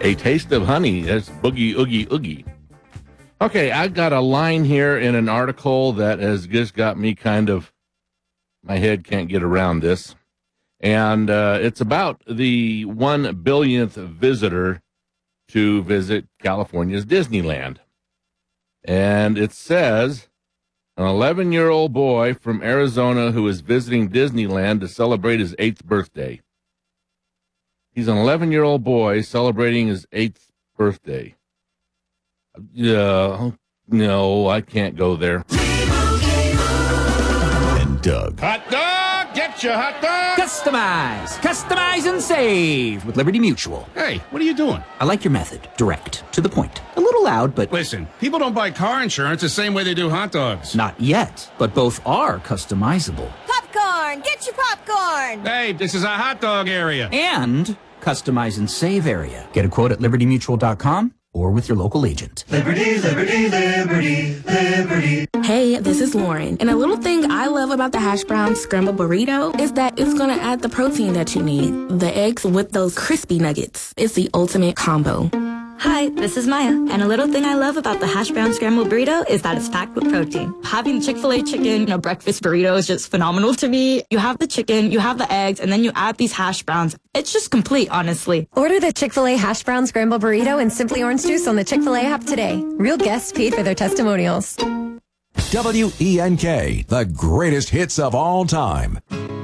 A taste of honey. That's boogie, oogie, oogie. Okay, I got a line here in an article that has just got me kind of, my head can't get around this. And it's about the 1 billionth visitor to visit California's Disneyland. And it says, an 11-year-old boy from Arizona who is visiting Disneyland to celebrate his 8th birthday. He's an 11-year-old boy celebrating his 8th birthday. No, I can't go there. And Doug. Hot dog! Get your hot dog! Customize and save with Liberty Mutual. Hey, what are you doing? I like your method. Direct, to the point. A little loud, but Listen, people don't buy car insurance the same way they do hot dogs. not yet. But both are customizable. Popcorn! Get your popcorn! Hey, this is a hot dog area. And customize and save area. Get a quote at libertymutual.com or with your local agent. Liberty, liberty, liberty, liberty. Hey, this is Lauren. And a little thing I love about the hash brown scrambled burrito is that it's going to add the protein that you need. The eggs with those crispy nuggets. It's the ultimate combo. Hi, this is Maya. And a little thing I love about the hash brown scrambled burrito is that it's packed with protein. Having Chick-fil-A chicken, breakfast burrito is just phenomenal to me. You have the chicken, you have the eggs, and then you add these hash browns. It's just complete, honestly. Order the Chick-fil-A hash brown scrambled burrito and Simply Orange Juice on the Chick-fil-A app today. Real guests paid for their testimonials. WENK, the greatest hits of all time.